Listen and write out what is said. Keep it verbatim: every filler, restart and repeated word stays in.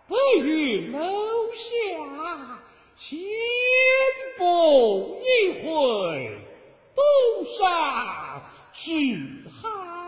不与楼下先不一会，东上是海。